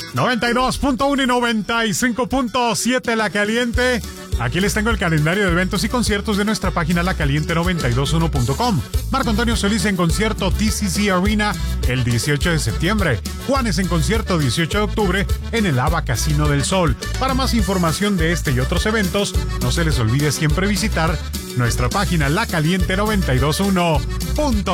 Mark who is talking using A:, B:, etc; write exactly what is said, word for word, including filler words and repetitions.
A: noventa y dos punto uno y noventa y cinco punto siete La Caliente. Aquí les tengo el calendario de eventos y conciertos de nuestra página la caliente noventa y dos uno punto com. Marco Antonio Solís en concierto T C C Arena el dieciocho de septiembre. Juanes en concierto dieciocho de octubre en el ABA Casino del Sol. Para más información de este y otros eventos, no se les olvide siempre visitar nuestra página la caliente noventa y dos uno punto com.